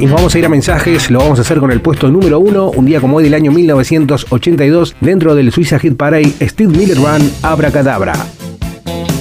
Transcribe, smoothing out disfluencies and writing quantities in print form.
Y nos vamos a ir a mensajes, lo vamos a hacer con el puesto número 1, un día como hoy del año 1982, dentro del Suiza Hit Parade, Steve Miller Band, Abracadabra.